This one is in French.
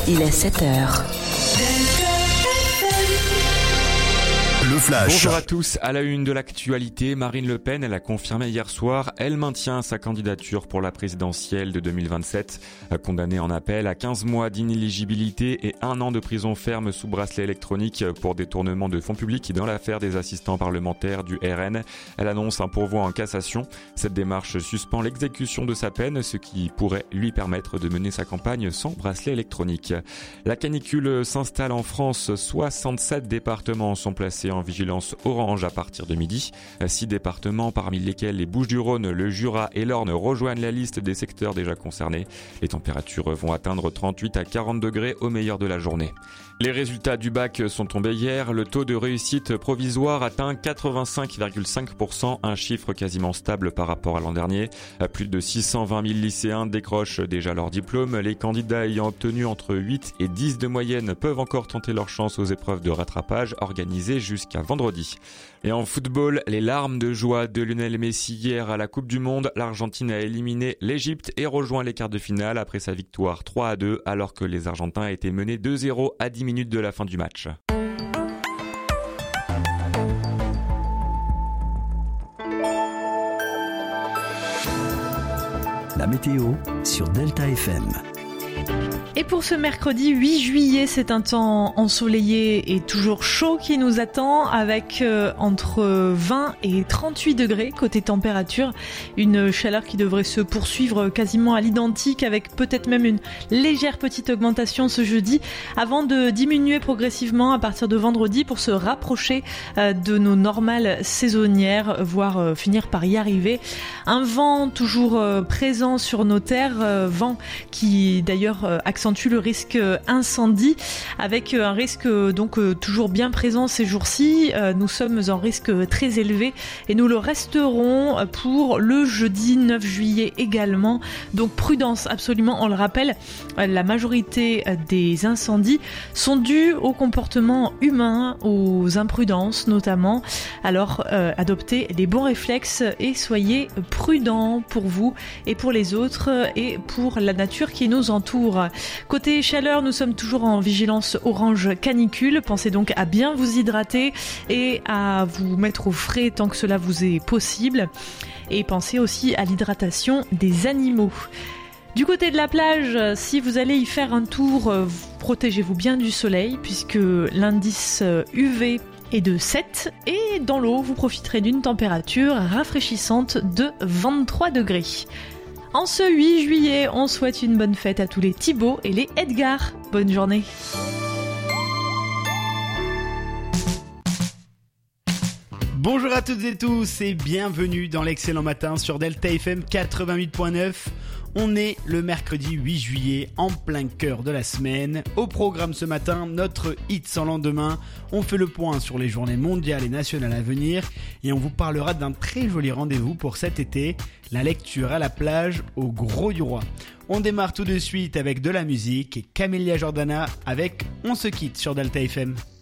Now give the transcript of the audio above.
Il est 7h. Le Flash. Bonjour à tous. À la une de l'actualité, Marine Le Pen, elle a confirmé hier soir, elle maintient sa candidature pour la présidentielle de 2027. Condamnée en appel à 15 mois d'inéligibilité et 1 an de prison ferme sous bracelet électronique pour détournement de fonds publics dans l'affaire des assistants parlementaires du RN. Elle annonce un pourvoi en cassation. Cette démarche suspend l'exécution de sa peine, ce qui pourrait lui permettre de mener sa campagne sans bracelet électronique. La canicule s'installe en France. 67 départements sont placés en vigilance orange à partir de midi. 6 départements, parmi lesquels les Bouches-du-Rhône, le Jura et l'Orne, rejoignent la liste des secteurs déjà concernés. Les températures vont atteindre 38 à 40 degrés au meilleur de la journée. Les résultats du bac sont tombés hier. Le taux de réussite provisoire atteint 85,5%, un chiffre quasiment stable par rapport à l'an dernier. Plus de 620 000 lycéens décrochent déjà leur diplôme. Les candidats ayant obtenu entre 8 et 10 de moyenne peuvent encore tenter leur chance aux épreuves de rattrapage organisées jusqu'à vendredi. Et en football, les larmes de joie de Lionel Messi hier à la Coupe du Monde. L'Argentine a éliminé l'Égypte et rejoint les quarts de finale après sa victoire 3-2 alors que les Argentins étaient menés 2-0 à 10 minutes de la fin du match. La météo sur Delta FM. Et pour ce mercredi 8 juillet, c'est un temps ensoleillé et toujours chaud qui nous attend avec entre 20 et 38 degrés côté température. Une chaleur qui devrait se poursuivre quasiment à l'identique avec peut-être même une légère petite augmentation ce jeudi avant de diminuer progressivement à partir de vendredi pour se rapprocher de nos normales saisonnières, voire finir par y arriver. Un vent toujours présent sur nos terres, vent qui d'ailleurs accentue le risque incendie avec un risque donc toujours bien présent ces jours-ci. Nous sommes en risque très élevé et nous le resterons pour le jeudi 9 juillet également. Donc prudence absolument, on le rappelle, la majorité des incendies sont dus au comportement humain, aux imprudences notamment. Alors adoptez les bons réflexes et soyez prudents pour vous et pour les autres et pour la nature qui nous entoure. Côté chaleur, nous sommes toujours en vigilance orange canicule. Pensez donc à bien vous hydrater et à vous mettre au frais tant que cela vous est possible. Et pensez aussi à l'hydratation des animaux. Du côté de la plage, si vous allez y faire un tour, protégez-vous bien du soleil puisque l'indice UV est de 7 et dans l'eau, vous profiterez d'une température rafraîchissante de 23 degrés. En ce 8 juillet, on souhaite une bonne fête à tous les Thibaut et les Edgar. Bonne journée. Bonjour à toutes et tous et bienvenue dans l'excellent matin sur Delta FM 88.9. On est le mercredi 8 juillet, en plein cœur de la semaine. Au programme ce matin, notre hit sans lendemain. On fait le point sur les journées mondiales et nationales à venir. Et on vous parlera d'un très joli rendez-vous pour cet été, la lecture à la plage au Gros du Roi. On démarre tout de suite avec de la musique et Camélia Jordana avec On se quitte sur Delta FM.